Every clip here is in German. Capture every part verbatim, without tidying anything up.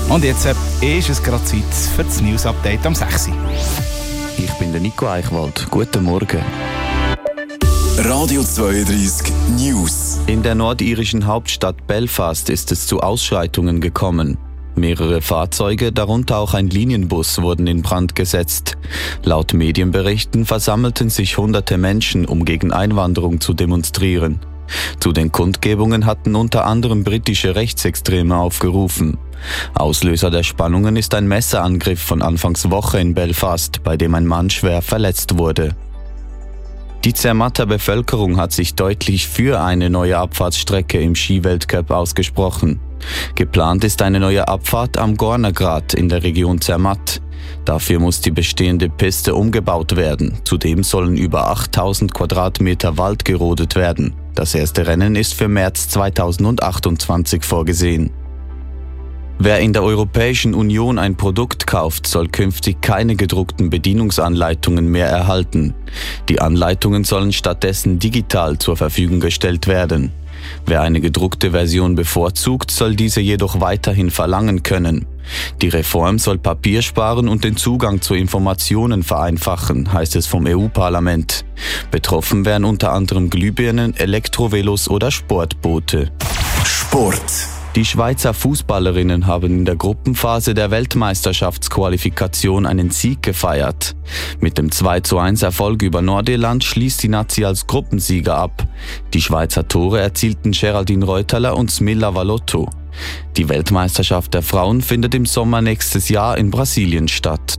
Und jetzt äh, ist es gerade Zeit für das News-Update am sechs Uhr. Ich bin der Nico Eichwald. Guten Morgen. Radio zweiunddreißig News. In der nordirischen Hauptstadt Belfast ist es zu Ausschreitungen gekommen. Mehrere Fahrzeuge, darunter auch ein Linienbus, wurden in Brand gesetzt. Laut Medienberichten versammelten sich hunderte Menschen, um gegen Einwanderung zu demonstrieren. Zu den Kundgebungen hatten unter anderem britische Rechtsextreme aufgerufen. Auslöser der Spannungen ist ein Messerangriff von Anfangs Woche in Belfast, bei dem ein Mann schwer verletzt wurde. Die Zermatter Bevölkerung hat sich deutlich für eine neue Abfahrtsstrecke im Skiweltcup ausgesprochen. Geplant ist eine neue Abfahrt am Gornergrat in der Region Zermatt. Dafür muss die bestehende Piste umgebaut werden. Zudem sollen über achttausend Quadratmeter Wald gerodet werden. Das erste Rennen ist für März zweitausendachtundzwanzig vorgesehen. Wer in der Europäischen Union ein Produkt kauft, soll künftig keine gedruckten Bedienungsanleitungen mehr erhalten. Die Anleitungen sollen stattdessen digital zur Verfügung gestellt werden. Wer eine gedruckte Version bevorzugt, soll diese jedoch weiterhin verlangen können. Die Reform soll Papier sparen und den Zugang zu Informationen vereinfachen, heißt es vom E U-Parlament. Betroffen wären unter anderem Glühbirnen, Elektrovelos oder Sportboote. Sport. Die Schweizer Fußballerinnen haben in der Gruppenphase der Weltmeisterschaftsqualifikation einen Sieg gefeiert. Mit dem zwei zu eins Erfolg über Nordirland schließt die Nazi als Gruppensieger ab. Die Schweizer Tore erzielten Geraldine Reuteler und Smilla Valotto. Die Weltmeisterschaft der Frauen findet im Sommer nächstes Jahr in Brasilien statt.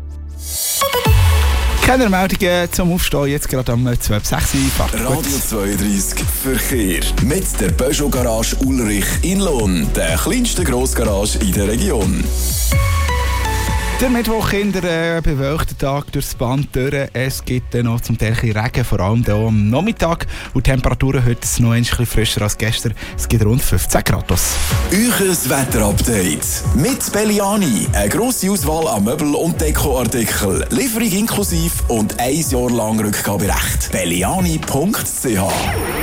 Keine Meldungen zum Aufstehen, jetzt gerade am zwölf Uhr sechs Uhr. Radio zweiunddreißig Verkehr. Mit der Peugeot Garage Ulrich in Lohn, der kleinsten Grossgarage in der Region. Der Mittwoch in der äh, bewölkten Tag durchs Band durch. Es gibt äh, noch zum Teil Regen, vor allem hier am Nachmittag. Und die Temperaturen heute sind noch ein bisschen frischer als gestern. Es gibt rund fünfzehn Grad. Euches Wetterupdate mit Belliani. Eine grosse Auswahl an Möbel- und Dekoartikeln. Lieferung inklusive und ein Jahr lang Rückgaberecht. belliani punkt c h